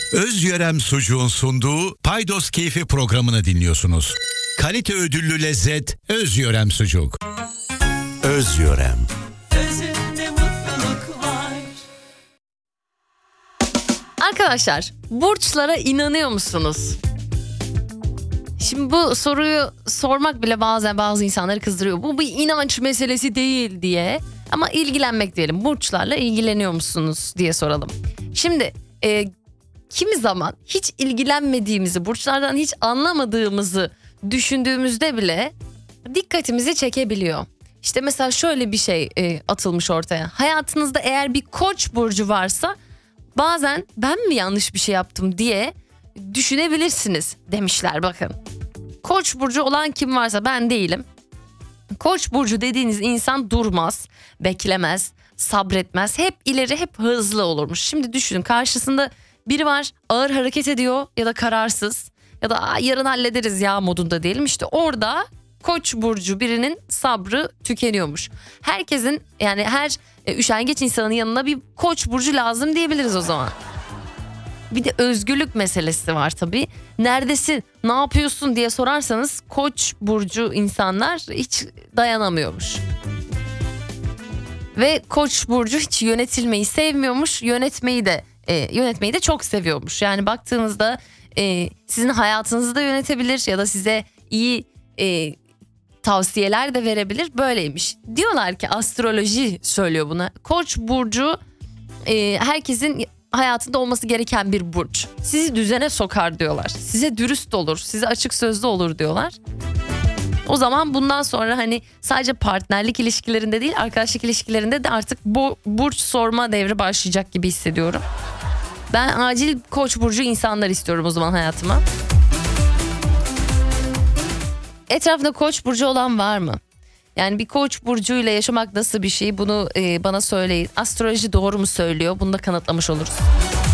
Özyörem Sucuğun sunduğu Paydos Keyfi programını dinliyorsunuz. Kalite ödüllü lezzet Özyörem Sucuk. Özyörem. Özünde mutluluk var. Arkadaşlar, burçlara inanıyor musunuz? Şimdi bu soruyu sormak bile bazen bazı insanları kızdırıyor. Bu bir inanç meselesi değil diye. Ama ilgilenmek diyelim. Burçlarla ilgileniyor musunuz diye soralım. Şimdi kimi zaman hiç ilgilenmediğimizi, burçlardan hiç anlamadığımızı düşündüğümüzde bile dikkatimizi çekebiliyor. İşte mesela şöyle bir şey atılmış ortaya. Hayatınızda eğer bir Koç burcu varsa bazen ben mi yanlış bir şey yaptım diye düşünebilirsiniz demişler, bakın. Koç burcu olan kim varsa, ben değilim. Koç burcu dediğiniz insan durmaz, beklemez, sabretmez. Hep ileri, hep hızlı olurmuş. Şimdi düşünün, karşısında biri var, ağır hareket ediyor ya da kararsız ya da yarın hallederiz ya modunda diyelim. İşte orada Koç burcu birinin sabrı tükeniyormuş. Herkesin, yani her üşengeç insanın yanına bir Koç burcu lazım diyebiliriz o zaman. Bir de özgürlük meselesi var tabii. Neredesin, ne yapıyorsun diye sorarsanız Koç burcu insanlar hiç dayanamıyormuş. Ve Koç burcu hiç yönetilmeyi sevmiyormuş, yönetmeyi de çok seviyormuş. Yani baktığınızda sizin hayatınızı da yönetebilir ya da size iyi tavsiyeler de verebilir. Böyleymiş. Diyorlar ki, astroloji söylüyor buna. Koç burcu herkesin hayatında olması gereken bir burç. Sizi düzene sokar diyorlar. Size dürüst olur, size açık sözlü olur diyorlar. O zaman bundan sonra hani sadece partnerlik ilişkilerinde değil, arkadaşlık ilişkilerinde de artık bu burç sorma devri başlayacak gibi hissediyorum. Ben acil Koç burcu insanlar istiyorum o zaman hayatıma. Etrafında Koç burcu olan var mı? Yani bir Koç burcuyla yaşamak nasıl bir şey? Bunu bana söyleyin. Astroloji doğru mu söylüyor? Bunu da kanıtlamış oluruz.